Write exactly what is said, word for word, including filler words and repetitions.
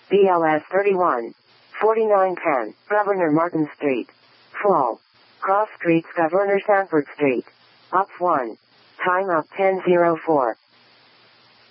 B L S thirty-one. forty-nine ten, Governor Martin Street. Full. Cross Streets, Governor Sanford Street. Up one. Time up ten oh four.